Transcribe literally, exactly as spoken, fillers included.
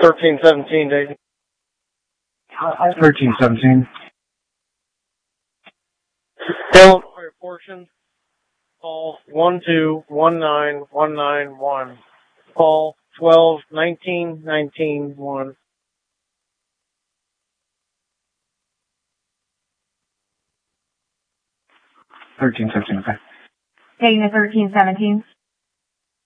thirteen seventeen, Daisy. thirteen seventeen. Tell for your portion. Call one two one nine one nine one. Call twelve nineteen nineteen one. thirteen seventeen, okay. Taking a thirteen seventeen.